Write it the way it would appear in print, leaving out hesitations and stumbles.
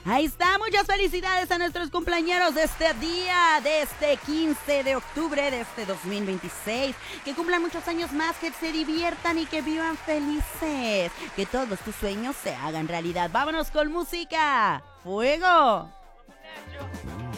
Ahí está, muchas felicidades a nuestros cumpleañeros de este día, de este 15 de octubre de este 2026. Que cumplan muchos años más, que se diviertan y que vivan felices. Que todos tus sueños se hagan realidad. Vámonos con música. ¡Fuego!